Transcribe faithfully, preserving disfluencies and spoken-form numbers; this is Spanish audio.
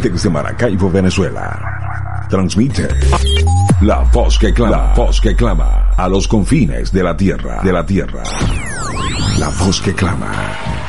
desde Maracaibo, Venezuela. Transmite la voz que clama, la voz que clama a los confines de la tierra, de la tierra. La voz que clama